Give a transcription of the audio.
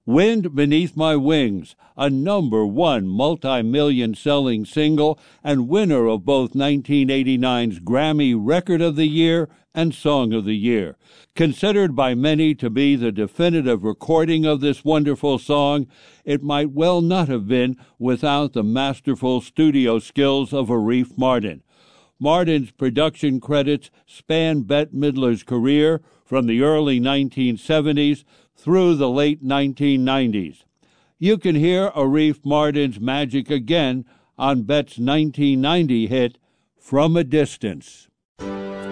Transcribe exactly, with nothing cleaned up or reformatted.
Wind Beneath My Wings, a number one multi-million selling single and winner of both nineteen eighty-nine's Grammy Record of the Year and Song of the Year. Considered by many to be the definitive recording of this wonderful song, it might well not have been without the masterful studio skills of Arif Mardin. Mardin's production credits span Bette Midler's career from the early nineteen seventies through the late nineteen nineties. You can hear Arif Mardin's magic again on Bette's nineteen ninety hit, From a Distance.